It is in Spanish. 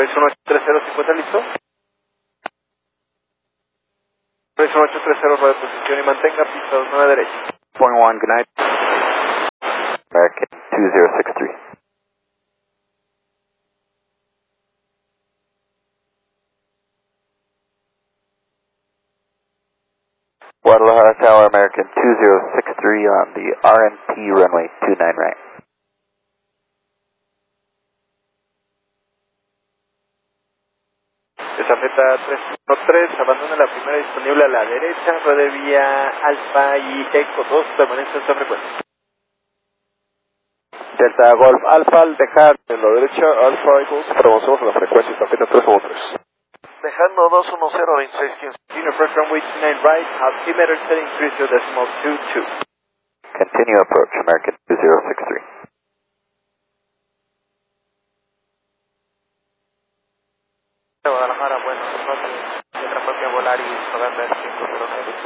1830, listo. 1830, radio posición y mantenga pista 29 derecha. Point 1, good night. American 2063. Guadalajara Tower, American 2063 on the RNT runway 29 right. Esa feta 313, abandona la primera disponible a la derecha, ruede vía Alfa y Eco 2, permanece en esta frecuencia. Delta Golf Alpha, al dejar en la derecha, Alpha Eagles, promocionamos a la frecuencia, tarjeta 313. Dejando 210, 2615. Junior first runway 29 right, altimeter setting 30.22. Continue approach, American 2063. Guadalajara, buenas noches. Tendrá propia volar y 90 509.